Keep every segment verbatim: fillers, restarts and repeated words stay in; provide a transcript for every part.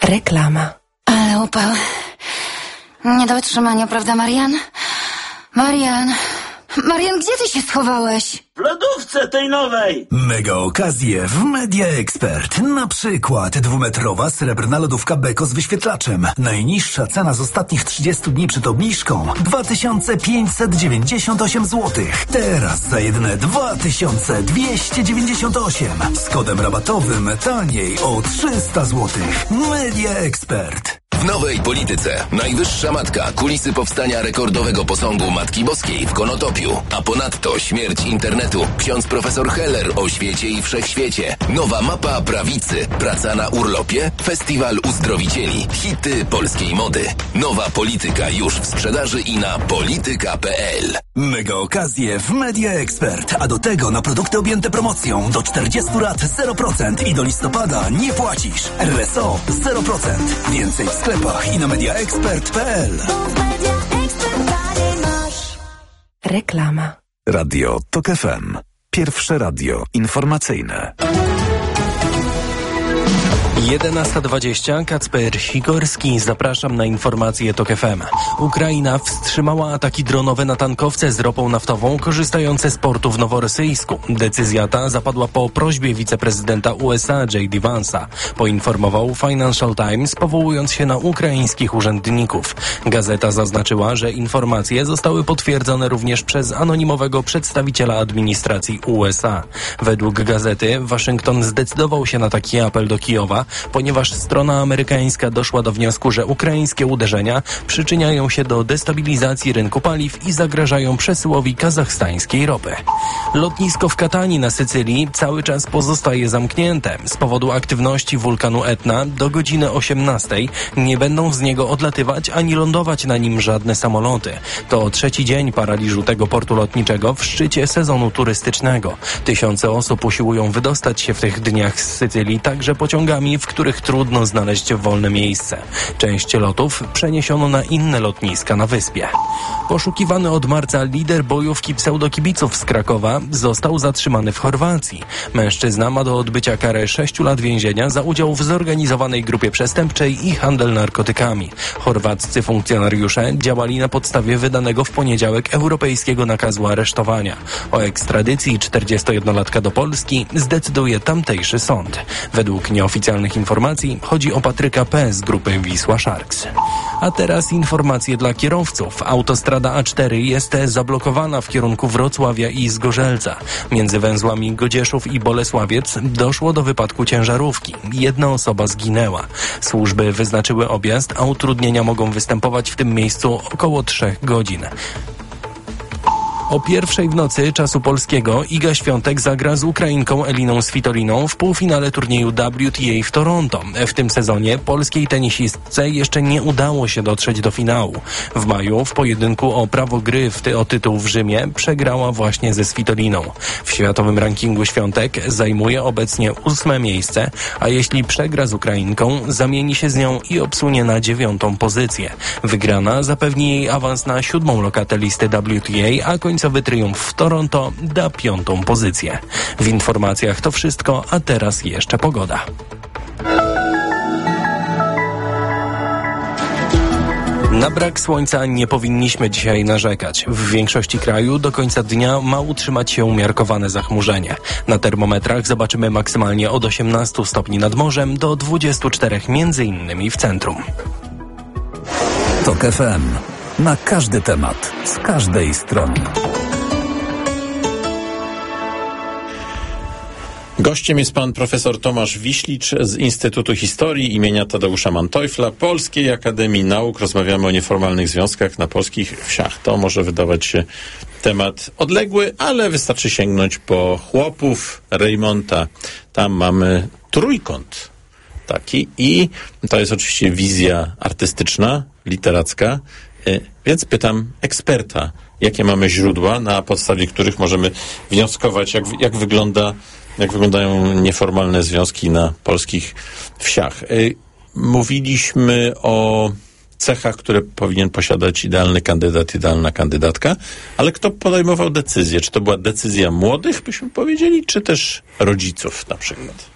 Reklama. Ale upał. Nie do wytrzymania, prawda, Marian? Marian... Marian, gdzie ty się schowałeś? W lodówce tej nowej! Mega okazje w Media Expert. Na przykład dwumetrowa srebrna lodówka Beko z wyświetlaczem. Najniższa cena z ostatnich trzydziestu dni przed obniżką dwa tysiące pięćset dziewięćdziesiąt osiem złotych. Teraz za jedyne dwa tysiące dwieście dziewięćdziesiąt osiem. Z kodem rabatowym taniej o trzysta złotych. Media Expert. W nowej polityce najwyższa matka, kulisy powstania rekordowego posągu Matki Boskiej w Konotopiu, a ponadto śmierć internetu, ksiądz profesor Heller o świecie i wszechświecie, nowa mapa prawicy, praca na urlopie, festiwal uzdrowicieli, hity polskiej mody. Nowa polityka już w sprzedaży i na polityka kropka p l. Mega okazje w Media Expert, a do tego na produkty objęte promocją do czterdziestu lat zero procent i do listopada nie płacisz. R S O zero procent. Więcej w sklepach i na mediaexpert kropka p l. Reklama. Radio Tok F M. Pierwsze radio informacyjne. jedenasta dwadzieścia, Kacper Sikorski, zapraszam na informacje Tok F M. Ukraina wstrzymała ataki dronowe na tankowce z ropą naftową korzystające z portu w Noworysyjsku. Decyzja ta zapadła po prośbie wiceprezydenta U S A J D Vance'a, poinformował Financial Times, powołując się na ukraińskich urzędników. Gazeta zaznaczyła, że informacje zostały potwierdzone również przez anonimowego przedstawiciela administracji U S A. Według gazety Waszyngton zdecydował się na taki apel do Kijowa, ponieważ strona amerykańska doszła do wniosku, że ukraińskie uderzenia przyczyniają się do destabilizacji rynku paliw i zagrażają przesyłowi kazachstańskiej ropy. Lotnisko w Katani na Sycylii cały czas pozostaje zamknięte. Z powodu aktywności wulkanu Etna do godziny osiemnastej nie będą z niego odlatywać ani lądować na nim żadne samoloty. To trzeci dzień paraliżu tego portu lotniczego w szczycie sezonu turystycznego. Tysiące osób usiłują wydostać się w tych dniach z Sycylii także pociągami, w których trudno znaleźć wolne miejsce. Część lotów przeniesiono na inne lotniska na wyspie. Poszukiwany od marca lider bojówki pseudokibiców z Krakowa został zatrzymany w Chorwacji. Mężczyzna ma do odbycia karę sześciu lat więzienia za udział w zorganizowanej grupie przestępczej i handel narkotykami. Chorwaccy funkcjonariusze działali na podstawie wydanego w poniedziałek europejskiego nakazu aresztowania. O ekstradycji czterdziestojednolatka do Polski zdecyduje tamtejszy sąd. Według nieoficjalnych informacji chodzi o Patryka P. z grupy Wisła Sharks. A teraz informacje dla kierowców. Autostrada A cztery jest zablokowana w kierunku Wrocławia i Zgorzelca. Między węzłami Godzieszów i Bolesławiec doszło do wypadku ciężarówki. Jedna osoba zginęła. Służby wyznaczyły objazd, a utrudnienia mogą występować w tym miejscu około trzech godzin. O pierwszej w nocy czasu polskiego Iga Świątek zagra z Ukrainką Eliną Svitoliną w półfinale turnieju W T A w Toronto. W tym sezonie polskiej tenisistce jeszcze nie udało się dotrzeć do finału. W maju w pojedynku o prawo gry w ty- o tytuł w Rzymie przegrała właśnie ze Svitoliną. W światowym rankingu Świątek zajmuje obecnie ósme miejsce, a jeśli przegra z Ukrainką, zamieni się z nią i obsunie na dziewiątą pozycję. Wygrana zapewni jej awans na siódmą lokatę listy W T A, a końcowy triumf w Toronto da piątą pozycję. W informacjach to wszystko, a teraz jeszcze pogoda. Na brak słońca nie powinniśmy dzisiaj narzekać. W większości kraju do końca dnia ma utrzymać się umiarkowane zachmurzenie. Na termometrach zobaczymy maksymalnie od osiemnastu stopni nad morzem do dwudziestu czterech między innymi w centrum. Tok F M. Na każdy temat, z każdej strony. Gościem jest pan profesor Tomasz Wiślicz z Instytutu Historii imienia Tadeusza Manteuffla, Polskiej Akademii Nauk. Rozmawiamy o nieformalnych związkach na polskich wsiach. To może wydawać się temat odległy, ale wystarczy sięgnąć po Chłopów, Rejmonta. Tam mamy trójkąt taki i to jest oczywiście wizja artystyczna, literacka. Więc pytam eksperta, jakie mamy źródła, na podstawie których możemy wnioskować, jak, jak wygląda, jak wyglądają nieformalne związki na polskich wsiach. Mówiliśmy o cechach, które powinien posiadać idealny kandydat, idealna kandydatka, ale kto podejmował decyzję? Czy to była decyzja młodych, byśmy powiedzieli, czy też rodziców na przykład?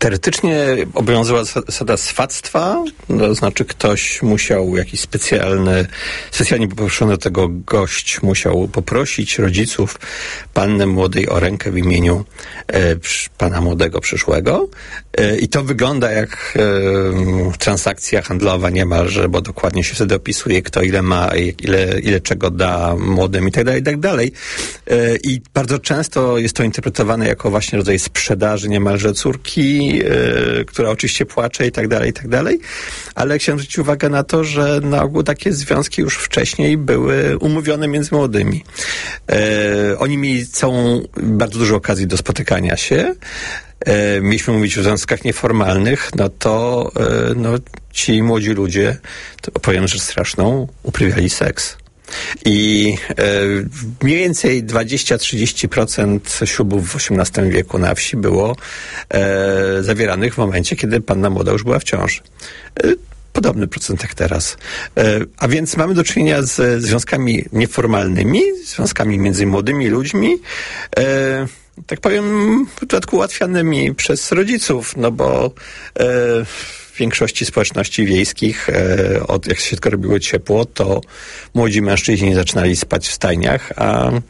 Teoretycznie obowiązywała zasada swactwa, to znaczy ktoś musiał jakiś specjalny, specjalnie poproszony do tego gość musiał poprosić rodziców panny młodej o rękę w imieniu e, pana młodego przyszłego. E, I to wygląda jak e, transakcja handlowa niemalże, bo dokładnie się wtedy opisuje, kto ile ma, ile, ile czego da młodym i tak dalej, i tak dalej. E, I bardzo często jest to interpretowane jako właśnie rodzaj sprzedaży niemalże córki, Yy, która oczywiście płacze i tak dalej, i tak dalej, ale chciałem zwrócić uwagę na to, że na ogół takie związki już wcześniej były umówione między młodymi. Yy, oni mieli całą, bardzo dużo okazji do spotykania się. Yy, mieliśmy mówić o związkach nieformalnych, no to yy, no, ci młodzi ludzie, to powiem rzecz straszną, uprawiali seks. I e, mniej więcej dwadzieścia do trzydziestu procent ślubów w osiemnastym wieku na wsi było e, zawieranych w momencie, kiedy panna młoda już była w ciąży. E, podobny procent jak teraz. E, a więc mamy do czynienia z związkami nieformalnymi, związkami między młodymi ludźmi, e, tak powiem, w dodatku ułatwianymi przez rodziców, no bo e, w większości społeczności wiejskich, e, od jak się tylko robiło ciepło, to młodzi mężczyźni zaczynali spać w stajniach, a e,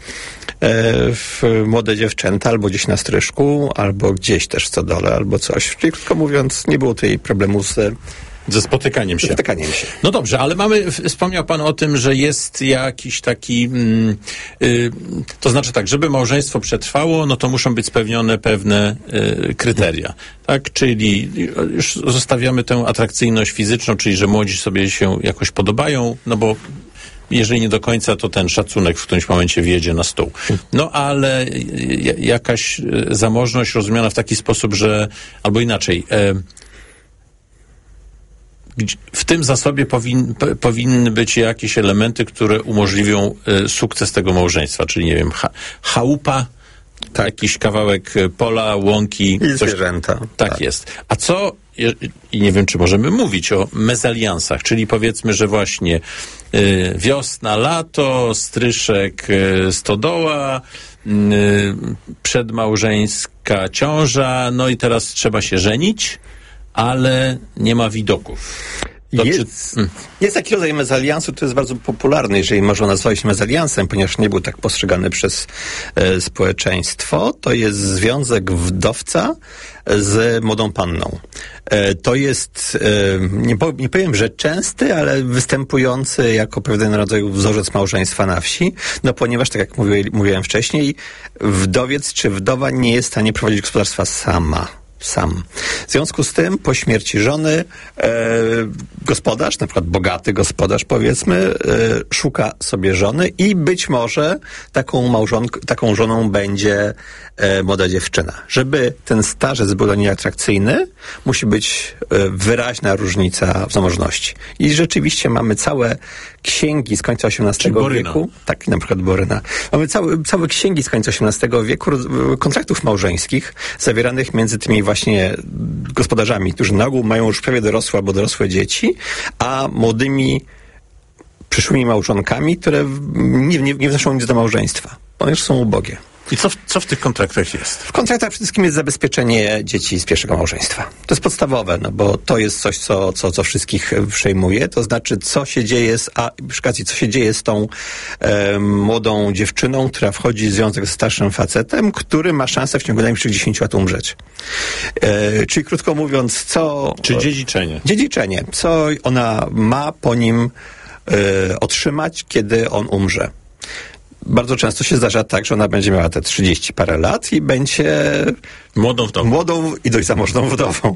w młode dziewczęta albo gdzieś na stryżku, albo gdzieś też w stodole, albo coś. Czyli krótko mówiąc, nie było tutaj problemu z Ze spotykaniem się. Ze spotykaniem się. No dobrze, ale mamy, wspomniał pan o tym, że jest jakiś taki, mm, y, to znaczy tak, żeby małżeństwo przetrwało, no to muszą być spełnione pewne y, kryteria, tak? Czyli już zostawiamy tę atrakcyjność fizyczną, czyli że młodzi sobie się jakoś podobają, no bo jeżeli nie do końca, to ten szacunek w którymś momencie wjedzie na stół. No ale jakaś zamożność rozumiana w taki sposób, że, albo inaczej, y, w tym zasobie powin, p, powinny być jakieś elementy, które umożliwią y, sukces tego małżeństwa, czyli nie wiem, cha, chałupa, tak. Jakiś kawałek pola, łąki. I coś, zwierzęta. Tak, tak jest. A co, i nie wiem, czy możemy mówić o mezaliansach, czyli powiedzmy, że właśnie y, wiosna, lato, stryszek, y, stodoła, y, przedmałżeńska ciąża, no i teraz trzeba się żenić, ale nie ma widoków. To jest, czy... jest taki rodzaj mezaliansu, to jest bardzo popularny, jeżeli można nazwać się mezaliansem, ponieważ nie był tak postrzegany przez e, społeczeństwo. To jest związek wdowca z młodą panną. E, to jest, e, nie, po, nie powiem, że częsty, ale występujący jako pewien rodzaj wzorzec małżeństwa na wsi, no ponieważ, tak jak mówię, mówiłem wcześniej, wdowiec czy wdowa nie jest w stanie prowadzić gospodarstwa sama. Sam. W związku z tym po śmierci żony e, gospodarz, na przykład bogaty gospodarz powiedzmy, e, szuka sobie żony i być może taką małżonką, taką żoną będzie e, młoda dziewczyna. Żeby ten starzec był dla niej atrakcyjny, musi być e, wyraźna różnica w zamożności. I rzeczywiście mamy całe księgi z końca osiemnastego wieku. Tak, na przykład Boryna. Mamy całe, całe księgi z końca osiemnastego wieku kontraktów małżeńskich zawieranych między tymi właśnie gospodarzami, którzy na ogół mają już prawie dorosłe albo dorosłe dzieci, a młodymi przyszłymi małżonkami, które nie, nie, nie wnoszą nic do małżeństwa. One już są ubogie. I co w, co w tych kontraktach jest? W kontraktach przede wszystkim jest zabezpieczenie dzieci z pierwszego małżeństwa. To jest podstawowe, no bo to jest coś, co, co, co wszystkich przejmuje. To znaczy, co się dzieje z, a przy okazji, co się dzieje z tą e, młodą dziewczyną, która wchodzi w związek z starszym facetem, który ma szansę w ciągu najbliższych dziesięciu lat umrzeć. E, czyli krótko mówiąc, co... Czy dziedziczenie. Dziedziczenie. Co ona ma po nim e, otrzymać, kiedy on umrze. Bardzo często się zdarza tak, że ona będzie miała te trzydzieści parę lat i będzie młodą wdową. Młodą i dość zamożną wdową.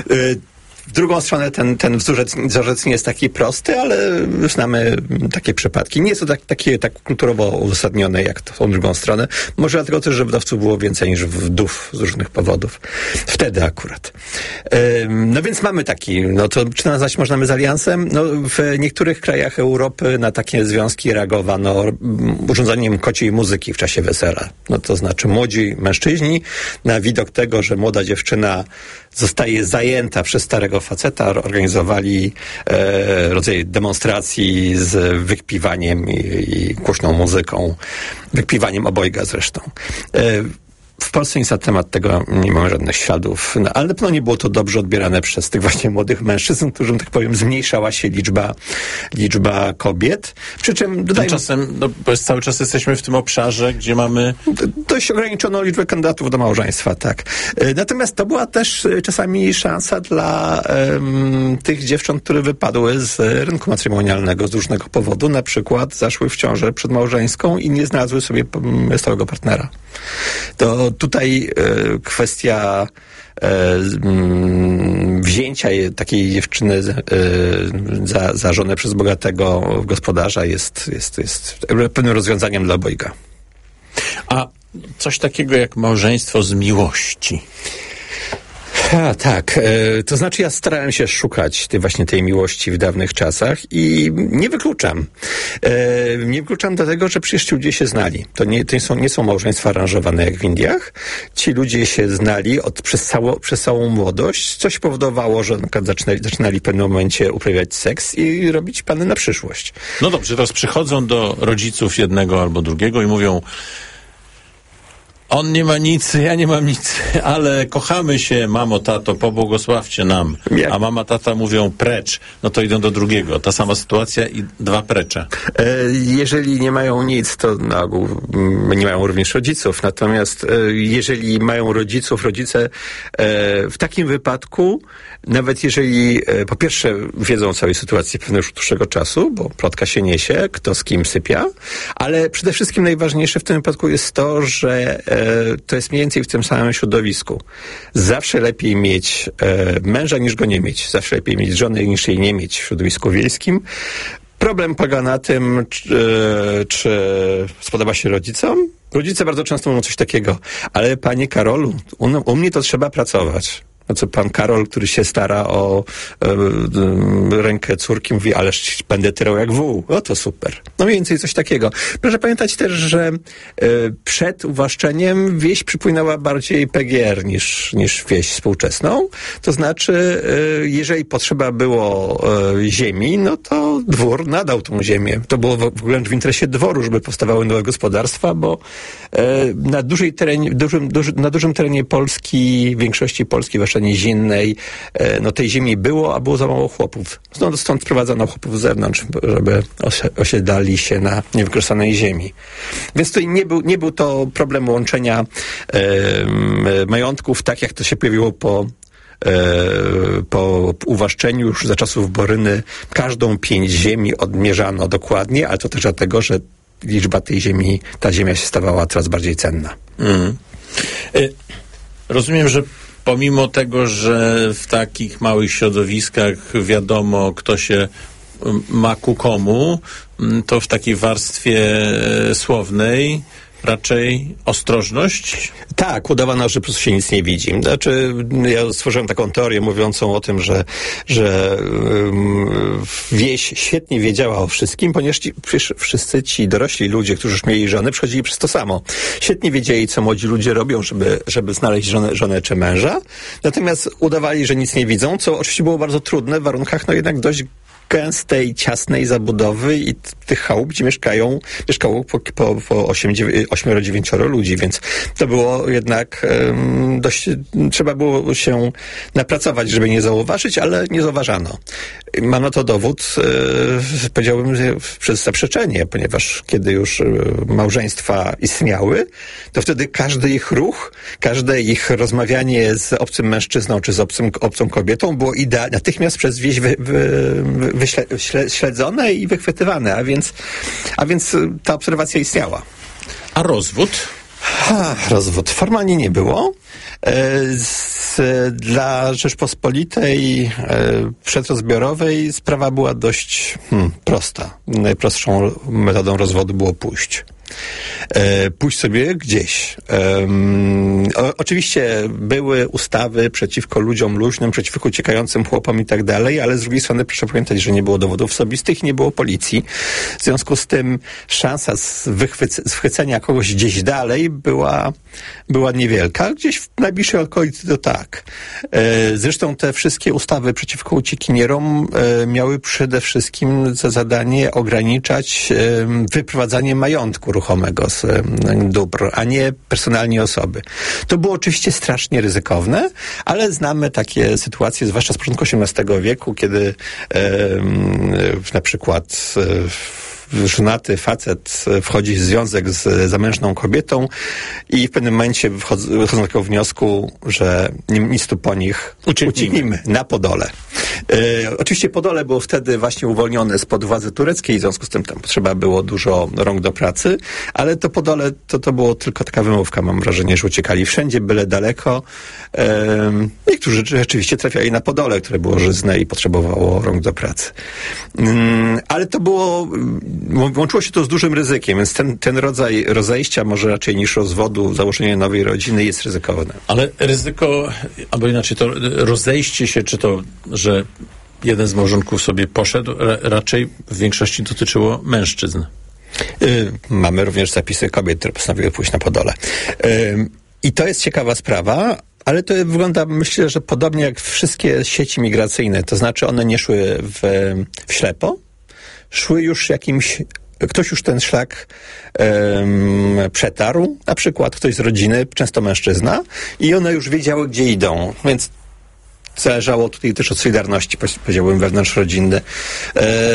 W drugą stronę ten, ten wzorzec, wzorzec nie jest taki prosty, ale znamy takie przypadki. Nie jest to tak, takie tak kulturowo uzasadnione jak tą drugą stronę. Może dlatego też, że wdowców było więcej niż wdów z różnych powodów. Wtedy akurat. No więc mamy taki, no to czy nazwać można mezaliansem? No w niektórych krajach Europy na takie związki reagowano urządzeniem kociej muzyki w czasie wesela. No to znaczy młodzi mężczyźni na widok tego, że młoda dziewczyna zostaje zajęta przez starego faceta, organizowali e, rodzaj demonstracji z wykpiwaniem i, i głośną muzyką, wykpiwaniem obojga zresztą. E, w Polsce nic na temat tego nie mamy żadnych śladów, no, ale na pewno nie było to dobrze odbierane przez tych właśnie młodych mężczyzn, którym, tak powiem, zmniejszała się liczba, liczba kobiet. Przy czym dodajmy... Tymczasem, no, bo cały czas jesteśmy w tym obszarze, gdzie mamy... dość ograniczoną liczbę kandydatów do małżeństwa, tak. Natomiast to była też czasami szansa dla um, tych dziewcząt, które wypadły z rynku matrymonialnego z różnego powodu, na przykład zaszły w ciążę przedmałżeńską i nie znalazły sobie stałego partnera. To tutaj e, kwestia e, m, wzięcia je, takiej dziewczyny e, za, za żonę przez bogatego gospodarza jest, jest, jest pewnym rozwiązaniem dla obojga. A coś takiego jak małżeństwo z miłości. A, tak. E, to znaczy ja starałem się szukać tej właśnie tej miłości w dawnych czasach i nie wykluczam. E, nie wykluczam dlatego, że przecież ci ludzie się znali. To nie, to nie, są, nie są małżeństwa aranżowane jak w Indiach. Ci ludzie się znali od, przez, cało, przez całą młodość. Coś powodowało, że na przykład zaczynali, zaczynali w pewnym momencie uprawiać seks i robić plany na przyszłość. No dobrze, teraz przychodzą do rodziców jednego albo drugiego i mówią: on nie ma nic, ja nie mam nic, ale kochamy się, mamo, tato, pobłogosławcie nam. A mama, tata mówią precz, no to idą do drugiego. Ta sama sytuacja i dwa precze. E, jeżeli nie mają nic, to na ogół nie mają również rodziców. Natomiast e, jeżeli mają rodziców, rodzice e, w takim wypadku, nawet jeżeli e, po pierwsze wiedzą o całej sytuacji pewnego już dłuższego czasu, bo plotka się niesie, kto z kim sypia, ale przede wszystkim najważniejsze w tym wypadku jest to, że e, to jest mniej więcej w tym samym środowisku. Zawsze lepiej mieć e, męża niż go nie mieć. Zawsze lepiej mieć żonę niż jej nie mieć w środowisku wiejskim. Problem polega na tym, czy, czy spodoba się rodzicom. Rodzice bardzo często mówią coś takiego: ale panie Karolu, u, u mnie to trzeba pracować. No co pan Karol, który się stara o e, e, rękę córki, mówi: ależ będę tyrał jak wół. O, to super. No mniej więcej coś takiego. Proszę pamiętać też, że e, przed uwłaszczeniem wieś przypominała bardziej P G R niż, niż wieś współczesną. To znaczy, e, jeżeli potrzeba było e, ziemi, no to dwór nadał tą ziemię. To było w, wręcz w interesie dworu, żeby powstawały nowe gospodarstwa, bo e, na, dużej terenie, dużym, duży, na dużym terenie Polski, większości Polski, zwłaszcza nizinnej, no tej ziemi było, a było za mało chłopów. Stąd, stąd sprowadzono chłopów z zewnątrz, żeby osiedlali się na niewykorzystanej ziemi. Więc tutaj nie był, nie był to problem łączenia e, majątków, tak jak to się pojawiło po po uwłaszczeniu już za czasów Boryny. Każdą pięć ziemi odmierzano dokładnie, ale to też dlatego, że liczba tej ziemi, ta ziemia się stawała coraz bardziej cenna. Mm. Rozumiem, że pomimo tego, że w takich małych środowiskach wiadomo, kto się ma ku komu, to w takiej warstwie słownej raczej ostrożność? Tak, udawano, że po prostu się nic nie widzi. Znaczy, ja stworzyłem taką teorię mówiącą o tym, że, że um, wieś świetnie wiedziała o wszystkim, ponieważ ci, wszyscy ci dorośli ludzie, którzy już mieli żony, przechodzili przez to samo. Świetnie wiedzieli, co młodzi ludzie robią, żeby, żeby znaleźć żonę, żonę czy męża. Natomiast udawali, że nic nie widzą, co oczywiście było bardzo trudne w warunkach, no jednak dość gęstej, ciasnej zabudowy i t- tych chałup, gdzie mieszkają, mieszkało po, po, po ośmioro dziewięcioro ludzi, więc to było jednak um, dość, trzeba było się napracować, żeby nie zauważyć, ale nie zauważano. Mam na to dowód, e, powiedziałbym, przez zaprzeczenie, ponieważ kiedy już e, małżeństwa istniały, to wtedy każdy ich ruch, każde ich rozmawianie z obcym mężczyzną czy z obcym, obcą kobietą było idea- natychmiast przez wieś wy, wy, wy, wyśledzone i wychwytywane, a więc, a więc ta obserwacja istniała. A rozwód? Ha, rozwód formalnie nie było. E, z, dla Rzeczpospolitej e, przedrozbiorowej sprawa była dość hmm, prosta. Najprostszą metodą rozwodu było pójść. E, pójść sobie gdzieś. E, o, oczywiście były ustawy przeciwko ludziom luźnym, przeciwko uciekającym chłopom i tak dalej, ale z drugiej strony proszę pamiętać, że nie było dowodów osobistych, nie było policji. W związku z tym szansa z wychwycenia kogoś gdzieś dalej była, była niewielka. Gdzieś w najbliższej okolicy to tak. E, zresztą te wszystkie ustawy przeciwko uciekinierom e, miały przede wszystkim za zadanie ograniczać e, wyprowadzanie majątku ruchomego z, przewóz dóbr, a nie personalnie osoby. To było oczywiście strasznie ryzykowne, ale znamy takie sytuacje, zwłaszcza z początku osiemnastego wieku, kiedy e, na przykład e, żonaty facet wchodzi w związek z zamężną kobietą i w pewnym momencie wychodzą do takiego wniosku, że nic tu po nich ucieknijmy na Podole. E, oczywiście Podole było wtedy właśnie uwolnione spod władzy tureckiej, w związku z tym tam trzeba było dużo rąk do pracy, ale to Podole to, to było tylko taka wymówka, mam wrażenie, że uciekali wszędzie, byle daleko. E, niektórzy rzeczywiście trafiali na Podole, które było żyzne i potrzebowało rąk do pracy. Mm, ale to było, łączyło się to z dużym ryzykiem, więc ten, ten rodzaj rozejścia, może raczej niż rozwodu, założenie nowej rodziny jest ryzykowne. Ale ryzyko, albo inaczej to rozejście się, czy to, że jeden z małżonków sobie poszedł, raczej w większości dotyczyło mężczyzn. Yy, mamy również zapisy kobiet, które postanowiły pójść na Podole. Yy, I to jest ciekawa sprawa, ale to wygląda, myślę, że podobnie jak wszystkie sieci migracyjne, to znaczy one nie szły w, w ślepo, szły już jakimś, ktoś już ten szlak um, przetarł, na przykład ktoś z rodziny, często mężczyzna, i one już wiedziały, gdzie idą, więc zależało tutaj też od solidarności, powiedziałbym, wewnątrzrodzinnej. E,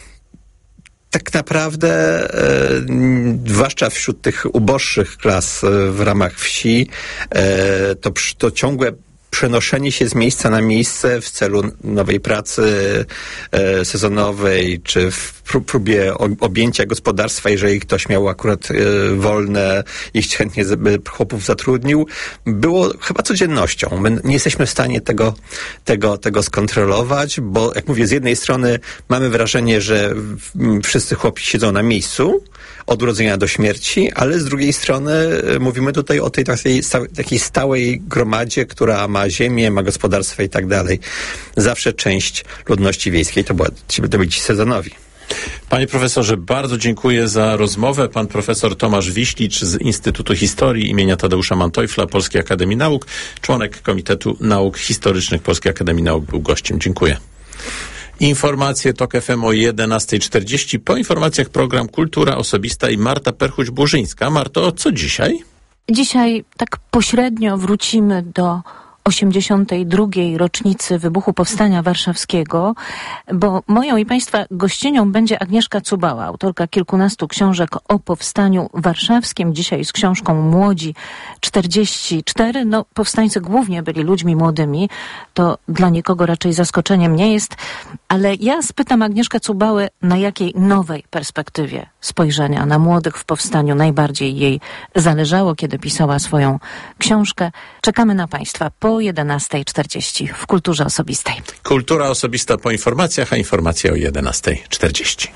tak naprawdę, e, zwłaszcza wśród tych uboższych klas e, w ramach wsi, e, to, to ciągłe przenoszenie się z miejsca na miejsce w celu nowej pracy e, sezonowej, czy w próbie objęcia gospodarstwa, jeżeli ktoś miał akurat e, wolne i chętnie by chłopów zatrudnił, było chyba codziennością. My nie jesteśmy w stanie tego, tego, tego skontrolować, bo jak mówię, z jednej strony mamy wrażenie, że wszyscy chłopi siedzą na miejscu od urodzenia do śmierci, ale z drugiej strony mówimy tutaj o tej takiej, takiej stałej gromadzie, która ma ziemię, ma gospodarstwo i tak dalej. Zawsze część ludności wiejskiej to, była, to byli ci sezonowi. Panie profesorze, bardzo dziękuję za rozmowę. Pan profesor Tomasz Wiślicz z Instytutu Historii imienia Tadeusza Manteuffla Polskiej Akademii Nauk, członek Komitetu Nauk Historycznych Polskiej Akademii Nauk, był gościem. Dziękuję. Informacje TOK F M o jedenasta czterdzieści. Po informacjach program Kultura Osobista i Marta Perchuć-Burzyńska. Marto, co dzisiaj? Dzisiaj tak pośrednio wrócimy do osiemdziesiątej drugiej rocznicy wybuchu Powstania Warszawskiego, bo moją i Państwa gościnią będzie Agnieszka Cubała, autorka kilkunastu książek o Powstaniu Warszawskim. Dzisiaj z książką Młodzi czterdzieści cztery. No, powstańcy głównie byli ludźmi młodymi. To dla nikogo raczej zaskoczeniem nie jest. Ale ja spytam Agnieszkę Cubałę, na jakiej nowej perspektywie spojrzenia na młodych w powstaniu najbardziej jej zależało, kiedy pisała swoją książkę. Czekamy na Państwa po jedenasta czterdzieści w Kulturze Osobistej. Kultura Osobista po informacjach, a informacje o jedenasta czterdzieści.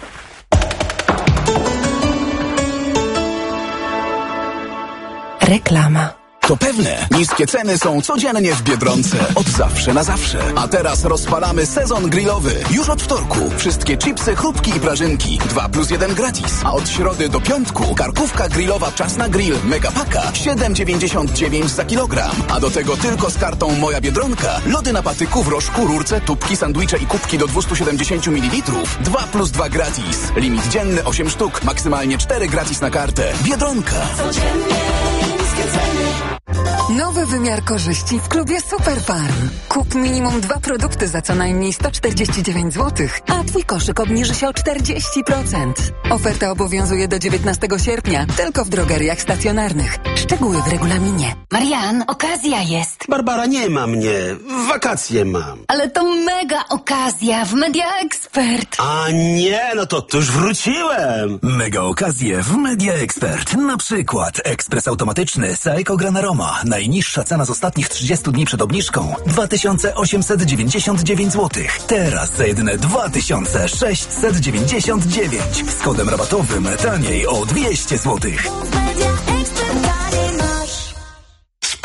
Reklama. To pewne, niskie ceny są codziennie w Biedronce. Od zawsze na zawsze. A teraz rozpalamy sezon grillowy. Już od wtorku. Wszystkie chipsy, chrupki i prażynki. dwa plus jeden gratis. A od środy do piątku karkówka grillowa Czas na Grill Megapaka siedem dziewięćdziesiąt dziewięć za kilogram. A do tego tylko z kartą Moja Biedronka. Lody na patyku, w rożku, rurce, tubki, sandwicze i kubki do dwieście siedemdziesiąt mililitrów. dwa plus dwa gratis. Limit dzienny osiem sztuk. Maksymalnie cztery gratis na kartę. Biedronka. Codziennie niskie ceny. Nowy wymiar korzyści w klubie Superfarm. Kup minimum dwa produkty za co najmniej sto czterdzieści dziewięć złotych, a twój koszyk obniży się o czterdzieści procent. Oferta obowiązuje do dziewiętnastego sierpnia, tylko w drogeriach stacjonarnych. Szczegóły w regulaminie. Marian, okazja jest. Barbara, nie ma mnie. Wakacje mam. Ale to mega okazja w Media Expert. A nie, no to, to już wróciłem. Mega okazje w Media Expert. Na przykład ekspres automatyczny Saeco Granaroma. Najniższa cena z ostatnich trzydziestu dni przed obniżką dwa tysiące osiemset dziewięćdziesiąt dziewięć złotych. Teraz za jedyne dwa tysiące sześćset dziewięćdziesiąt dziewięć. Z kodem rabatowym taniej o dwieście złotych.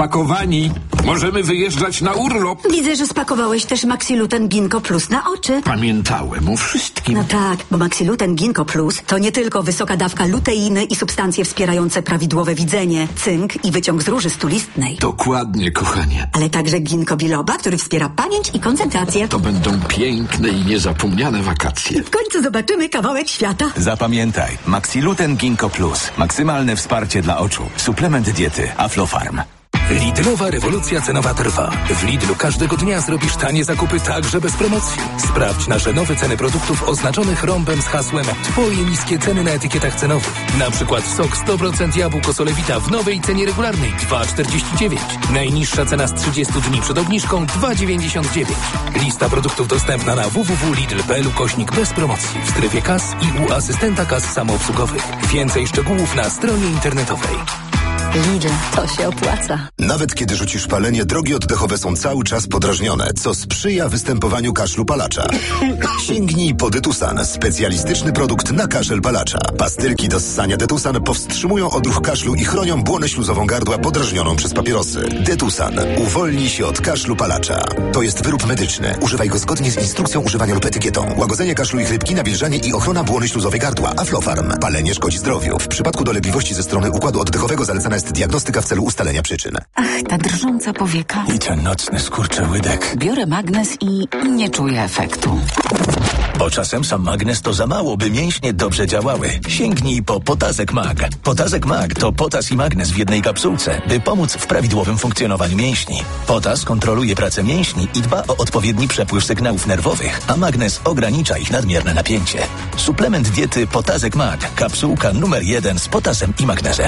spakowani. Możemy wyjeżdżać na urlop. Widzę, że spakowałeś też Maxiluten Ginkgo Plus na oczy. Pamiętałem o wszystkim. No tak, bo Maxiluten Ginkgo Plus to nie tylko wysoka dawka luteiny i substancje wspierające prawidłowe widzenie, cynk i wyciąg z róży stulistnej. Dokładnie, kochanie. Ale także ginkgo biloba, który wspiera pamięć i koncentrację. To będą piękne i niezapomniane wakacje. W końcu zobaczymy kawałek świata. Zapamiętaj, Maxiluten Ginkgo Plus. Maksymalne wsparcie dla oczu. Suplement diety Aflofarm. Lidlowa rewolucja cenowa trwa. W Lidlu każdego dnia zrobisz tanie zakupy także bez promocji. Sprawdź nasze nowe ceny produktów oznaczonych rąbem z hasłem Twoje niskie ceny na etykietach cenowych. Na przykład sok sto procent jabłko Solewita w nowej cenie regularnej dwa czterdzieści dziewięć. Najniższa cena z trzydziestu dni przed obniżką dwa dziewięćdziesiąt dziewięć. Lista produktów dostępna na w w w kropka lidl kropka p l ukośnik bez promocji w strefie kas i u asystenta kas samoobsługowych. Więcej szczegółów na stronie internetowej. Lidl, to się opłaca. Nawet kiedy rzucisz palenie, drogi oddechowe są cały czas podrażnione, co sprzyja występowaniu kaszlu palacza. Sięgnij po Detusan, specjalistyczny produkt na kaszel palacza. Pastylki do ssania Detusan powstrzymują odruch kaszlu i chronią błonę śluzową gardła podrażnioną przez papierosy. Detusan uwolni się od kaszlu palacza. To jest wyrób medyczny. Używaj go zgodnie z instrukcją używania lub etykietą. Łagodzenie kaszlu i chrypki, nawilżanie i ochrona błony śluzowej gardła. Aflofarm. Palenie szkodzi zdrowiu. W przypadku dolegliwości ze strony układu oddechowego zalecana jest diagnostyka w celu ustalenia przyczyn. Ach, ta drżąca powieka. I ten nocny skurczyłydek. Biorę magnes i nie czuję efektu. Bo czasem sam magnes to za mało, by mięśnie dobrze działały. Sięgnij po Potazek Mag. Potazek Mag to potas i magnes w jednej kapsułce, by pomóc w prawidłowym funkcjonowaniu mięśni. Potas kontroluje pracę mięśni i dba o odpowiedni przepływ sygnałów nerwowych, a magnes ogranicza ich nadmierne napięcie. Suplement diety Potazek Mag. Kapsułka numer jeden z potasem i magnezem.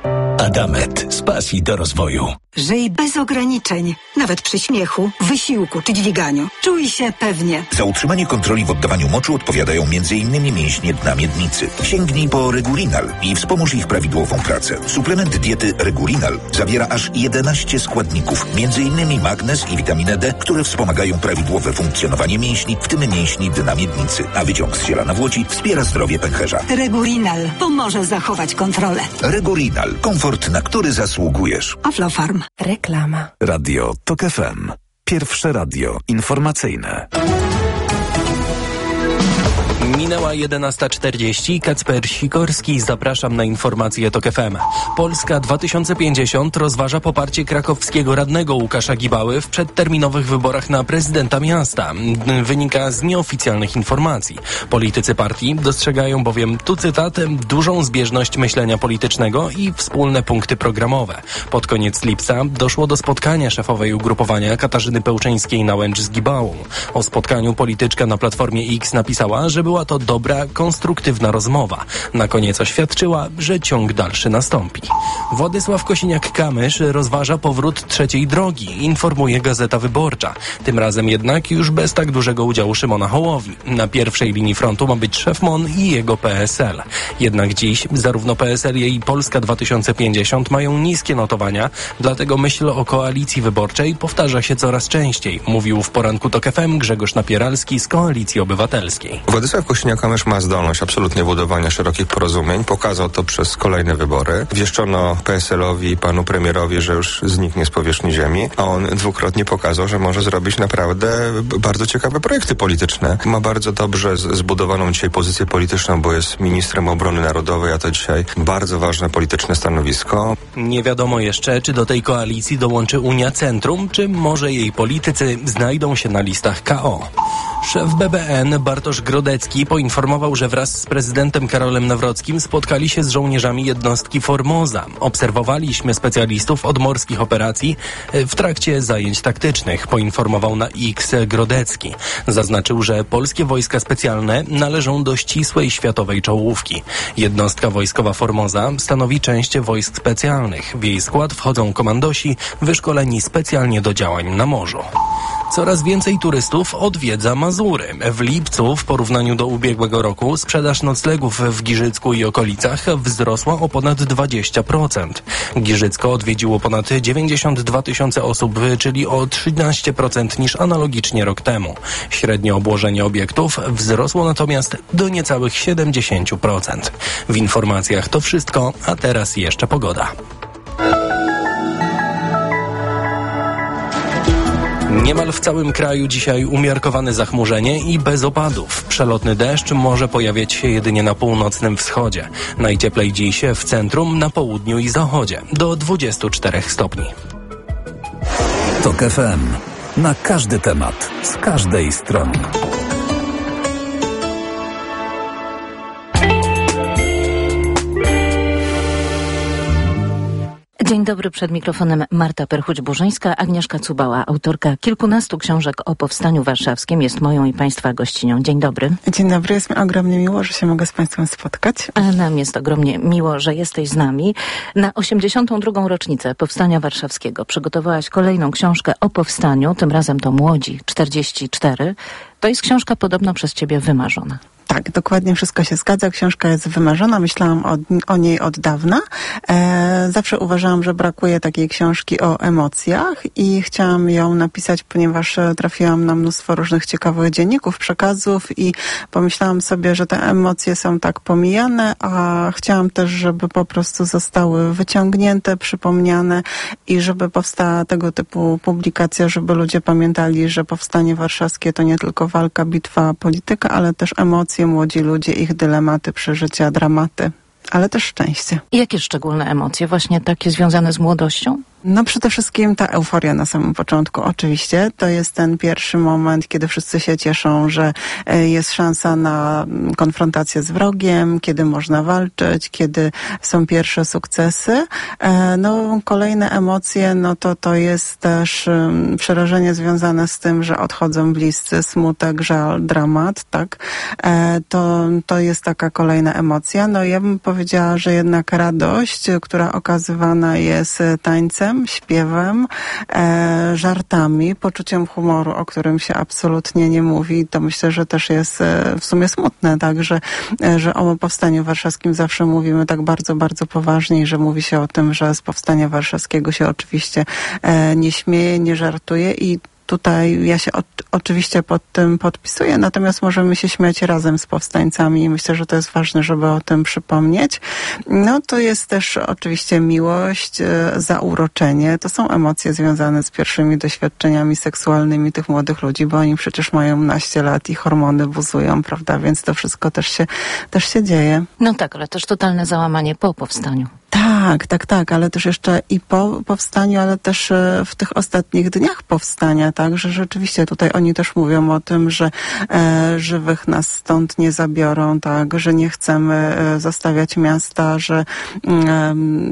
Adamet z pasji do rozwoju. Żyj bez ograniczeń, nawet przy śmiechu, wysiłku czy dźwiganiu. Czuj się pewnie. Za utrzymanie kontroli w oddawaniu moczu odpowiadają m in mięśnie dna miednicy. Sięgnij po Regulinal i wspomóż ich prawidłową pracę. Suplement diety Regulinal zawiera aż jedenaście składników, między innymi magnez i witaminę D, które wspomagają prawidłowe funkcjonowanie mięśni, w tym mięśni dna miednicy, a wyciąg z ziela w łodzi wspiera zdrowie pęcherza. Regulinal pomoże zachować kontrolę. Regulinal. Komfort, na który zasługujesz. Aflofarm. Reklama. Radio TOK F M. Pierwsze radio informacyjne. Minęła jedenasta czterdzieści. Kacper Sikorski, zapraszam na informacje TOK F M. Polska dwa tysiące pięćdziesiąt rozważa poparcie krakowskiego radnego Łukasza Gibały w przedterminowych wyborach na prezydenta miasta. Wynika z nieoficjalnych informacji. Politycy partii dostrzegają bowiem, tu cytat, dużą zbieżność myślenia politycznego i wspólne punkty programowe. Pod koniec lipca doszło do spotkania szefowej ugrupowania Katarzyny Pełczyńskiej-Nałęcz z Gibałą. O spotkaniu polityczka na Platformie X napisała, że była to dobra, konstruktywna rozmowa. Na koniec oświadczyła, że ciąg dalszy nastąpi. Władysław Kosiniak-Kamysz rozważa powrót trzeciej drogi, informuje Gazeta Wyborcza. Tym razem jednak już bez tak dużego udziału Szymona Hołowni. Na pierwszej linii frontu ma być szef M O N i jego P S L. Jednak dziś zarówno P S L, jak i Polska dwa tysiące pięćdziesiąt mają niskie notowania, dlatego myśl o koalicji wyborczej powtarza się coraz częściej, mówił w poranku TOK F M Grzegorz Napieralski z Koalicji Obywatelskiej. Władysław Kosiniak-Kamysz ma zdolność absolutnie budowania szerokich porozumień. Pokazał to przez kolejne wybory. Wieszczono P S L-owi i panu premierowi, że już zniknie z powierzchni ziemi, a on dwukrotnie pokazał, że może zrobić naprawdę bardzo ciekawe projekty polityczne. Ma bardzo dobrze z- zbudowaną dzisiaj pozycję polityczną, bo jest ministrem obrony narodowej, a to dzisiaj bardzo ważne polityczne stanowisko. Nie wiadomo jeszcze, czy do tej koalicji dołączy Unia Centrum, czy może jej politycy znajdą się na listach K O. Szef B B N Bartosz Grodecki poinformował, że wraz z prezydentem Karolem Nawrockim spotkali się z żołnierzami jednostki Formoza. Obserwowaliśmy specjalistów od morskich operacji w trakcie zajęć taktycznych, poinformował na X Grodecki. Zaznaczył, że polskie wojska specjalne należą do ścisłej światowej czołówki. Jednostka wojskowa Formoza stanowi część wojsk specjalnych. W jej skład wchodzą komandosi wyszkoleni specjalnie do działań na morzu. Coraz więcej turystów odwiedza Mazury. W lipcu w porównaniu do ubiegłego roku sprzedaż noclegów w Giżycku i okolicach wzrosła o ponad dwadzieścia procent. Giżycko odwiedziło ponad dziewięćdziesiąt dwa tysiące osób, czyli o trzynaście procent niż analogicznie rok temu. Średnie obłożenie obiektów wzrosło natomiast do niecałych siedemdziesiąt procent. W informacjach to wszystko, a teraz jeszcze pogoda. Niemal w całym kraju dzisiaj umiarkowane zachmurzenie i bez opadów. Przelotny deszcz może pojawiać się jedynie na północnym wschodzie. Najcieplej dziś w centrum, na południu i zachodzie. Do dwudziestu czterech stopni. Tok F M. Na każdy temat, z każdej strony. Dzień dobry, przed mikrofonem Marta Perchuć-Burzyńska. Agnieszka Cubała, autorka kilkunastu książek o Powstaniu Warszawskim, jest moją i Państwa gościnią. Dzień dobry. Dzień dobry, jest mi ogromnie miło, że się mogę z Państwem spotkać. A nam jest ogromnie miło, że jesteś z nami. Na osiemdziesiątą drugą rocznicę Powstania Warszawskiego przygotowałaś kolejną książkę o powstaniu, tym razem to Młodzi czterdzieści cztery. To jest książka podobno przez Ciebie wymarzona. Tak, dokładnie wszystko się zgadza. Książka jest wymarzona. Myślałam o, o niej od dawna. E, zawsze uważałam, że brakuje takiej książki o emocjach i chciałam ją napisać, ponieważ trafiłam na mnóstwo różnych ciekawych dzienników, przekazów i pomyślałam sobie, że te emocje są tak pomijane, a chciałam też, żeby po prostu zostały wyciągnięte, przypomniane i żeby powstała tego typu publikacja, żeby ludzie pamiętali, że Powstanie Warszawskie to nie tylko walka, bitwa, polityka, ale też emocje, młodzi ludzie, ich dylematy, przeżycia, dramaty, ale też szczęście. I jakie szczególne emocje, właśnie takie związane z młodością? No przede wszystkim ta euforia na samym początku, oczywiście. To jest ten pierwszy moment, kiedy wszyscy się cieszą, że jest szansa na konfrontację z wrogiem, kiedy można walczyć, kiedy są pierwsze sukcesy. No kolejne emocje, no to to jest też przerażenie związane z tym, że odchodzą bliscy, smutek, żal, dramat, tak? To, to jest taka kolejna emocja. No ja bym powiedziała, że jednak radość, która okazywana jest tańcem, śpiewem, e, żartami, poczuciem humoru, o którym się absolutnie nie mówi. To myślę, że też jest e, w sumie smutne, tak, że, e, że o Powstaniu Warszawskim zawsze mówimy tak bardzo, bardzo poważnie i że mówi się o tym, że z Powstania Warszawskiego się oczywiście e, nie śmieje, nie żartuje i tutaj ja się o, oczywiście pod tym podpisuję, natomiast możemy się śmiać razem z powstańcami i myślę, że to jest ważne, żeby o tym przypomnieć. No to jest też oczywiście miłość, zauroczenie. To są emocje związane z pierwszymi doświadczeniami seksualnymi tych młodych ludzi, bo oni przecież mają naście lat i hormony buzują, prawda? Więc to wszystko też się, też się dzieje. No tak, ale też totalne załamanie po powstaniu. Tak, tak, tak, ale też jeszcze i po powstaniu, ale też w tych ostatnich dniach powstania, tak, że rzeczywiście tutaj oni też mówią o tym, że e, żywych nas stąd nie zabiorą, tak, że nie chcemy e, zostawiać miasta, że e,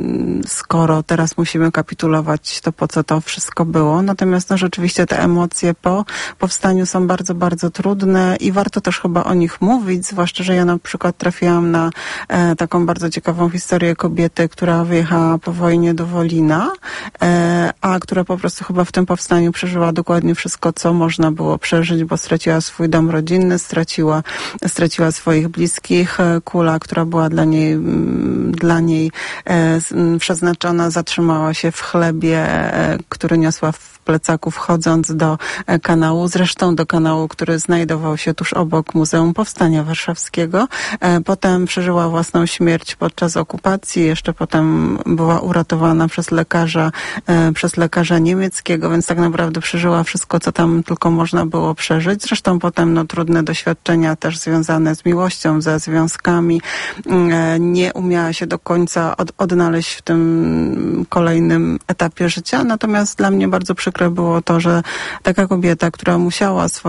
skoro teraz musimy kapitulować, to po co to wszystko było. Natomiast no rzeczywiście te emocje po powstaniu są bardzo, bardzo trudne i warto też chyba o nich mówić, zwłaszcza, że ja na przykład trafiłam na e, taką bardzo ciekawą historię kobiety, która wyjechała po wojnie do Wolina, e, a która po prostu chyba w tym powstaniu przeżyła dokładnie wszystko, co można było przeżyć, bo straciła swój dom rodzinny, straciła, straciła swoich bliskich. Kula, która była dla niej, m, dla niej e, przeznaczona, zatrzymała się w chlebie, e, który niosła w plecaku, wchodząc do e, kanału, zresztą do kanału, który znajdował się tuż obok Muzeum Powstania Warszawskiego. E, potem przeżyła własną śmierć podczas okupacji, jeszcze potem była uratowana przez lekarza, e, przez lekarza niemieckiego, więc tak naprawdę przeżyła wszystko, co tam tylko można było przeżyć. Zresztą potem no, trudne doświadczenia też związane z miłością, ze związkami. E, nie umiała się do końca od, odnaleźć w tym kolejnym etapie życia. Natomiast dla mnie bardzo przykre było to, że taka kobieta, która musiała swoje